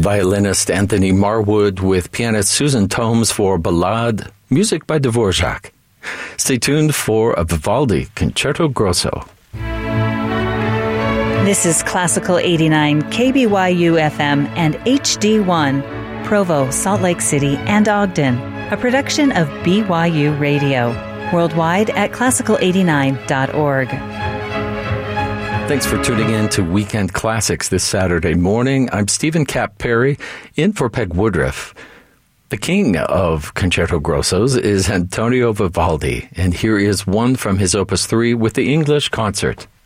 violinist Anthony Marwood with pianist Susan Tomes for Ballade, music by Dvorak. Stay tuned for a Vivaldi Concerto Grosso. This is Classical 89 KBYU FM and HD1, Provo, Salt Lake City, and Ogden, a production of BYU Radio, worldwide at classical89.org. Thanks for tuning in to Weekend Classics this Saturday morning. I'm Stephen Cap Perry, in for Peg Woodruff. The king of Concerto Grossos is Antonio Vivaldi, and here is one from his Opus 3 with the English Concert.